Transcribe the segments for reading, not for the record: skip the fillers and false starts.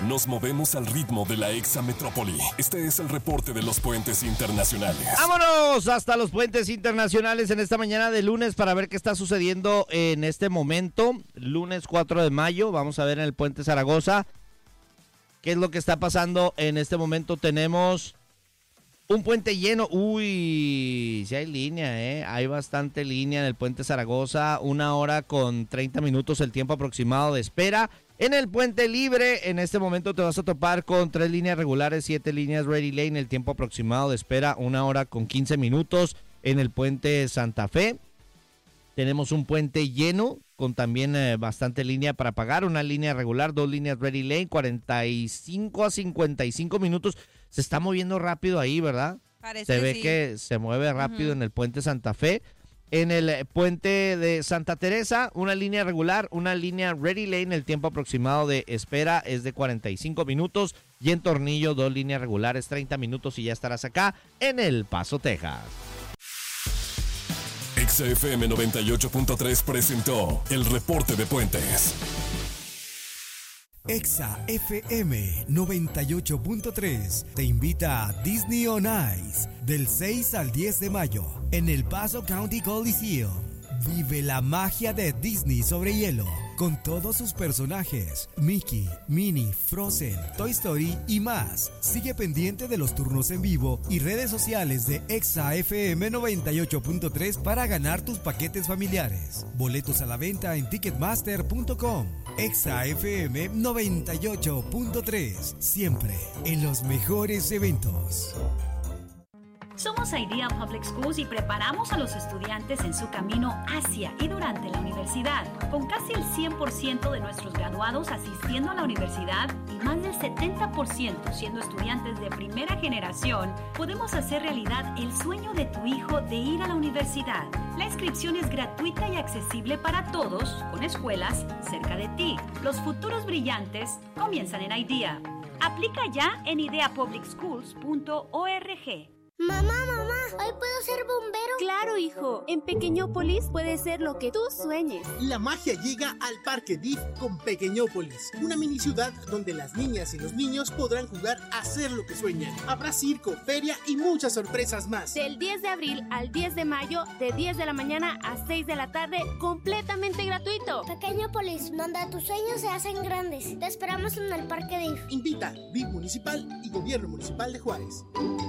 Nos movemos al ritmo de la exametrópoli. Este es el reporte de los puentes internacionales. ¡Vámonos hasta los puentes internacionales en esta mañana de lunes para ver qué está sucediendo en este momento! Lunes 4 de mayo, vamos a ver en el puente Zaragoza qué es lo que está pasando en este momento. Tenemos un puente lleno. Uy, sí hay línea, hay bastante línea en el puente Zaragoza. 1 hora con 30 minutos el tiempo aproximado de espera. En el puente libre, en este momento te vas a topar con 3 líneas regulares, 7 líneas Ready Lane. El tiempo aproximado de espera, 1 hora con 15 minutos. En el puente Santa Fe tenemos un puente lleno con también bastante línea para pagar. Una línea regular, 2 líneas Ready Lane, 45 a 55 minutos. Se está moviendo rápido ahí, ¿verdad? Parece Se ve sí. que se mueve rápido en el puente Santa Fe. En el puente de Santa Teresa, una línea regular, una línea Ready Lane. El tiempo aproximado de espera es de 45 minutos. Y en Tornillo, 2 líneas regulares, 30 minutos y ya estarás acá en El Paso, Texas. XFM 98.3 presentó el reporte de puentes. Exa FM 98.3 te invita a Disney on Ice del 6 al 10 de mayo en El Paso County Coliseum. Vive la magia de Disney sobre hielo con todos sus personajes, Mickey, Minnie, Frozen, Toy Story y más. Sigue pendiente de los turnos en vivo y redes sociales de Exa FM 98.3 para ganar tus paquetes familiares. Boletos a la venta en ticketmaster.com. Exa FM 98.3, siempre en los mejores eventos. Somos Idea Public Schools y preparamos a los estudiantes en su camino hacia y durante la universidad. Con casi el 100% de nuestros graduados asistiendo a la universidad y más del 70% siendo estudiantes de primera generación, podemos hacer realidad el sueño de tu hijo de ir a la universidad. La inscripción es gratuita y accesible para todos, con escuelas cerca de ti. Los futuros brillantes comienzan en Idea. Aplica ya en ideapublicschools.org. Mamá, ¿hoy puedo ser bombero? Claro, hijo. En Pequeñópolis puedes ser lo que tú sueñes. La magia llega al Parque DIF con Pequeñópolis, una mini ciudad donde las niñas y los niños podrán jugar a hacer lo que sueñan. Habrá circo, feria y muchas sorpresas más. Del 10 de abril al 10 de mayo, de 10 de la mañana a 6 de la tarde, completamente gratuito. Pequeñópolis, donde tus sueños se hacen grandes. Te esperamos en el Parque DIF. Invita DIF Municipal y Gobierno Municipal de Juárez.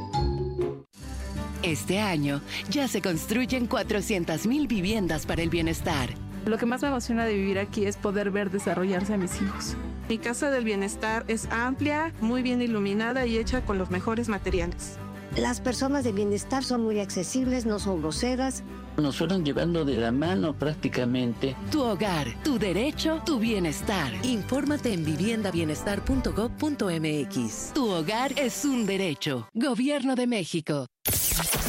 Este año ya se construyen 400,000 viviendas para el bienestar. Lo que más me emociona de vivir aquí es poder ver desarrollarse a mis hijos. Mi casa del bienestar es amplia, muy bien iluminada y hecha con los mejores materiales. Las personas de bienestar son muy accesibles, no son groseras. Nos fueron llevando de la mano prácticamente. Tu hogar, tu derecho, tu bienestar. Infórmate en viviendabienestar.gov.mx. Tu hogar es un derecho. Gobierno de México.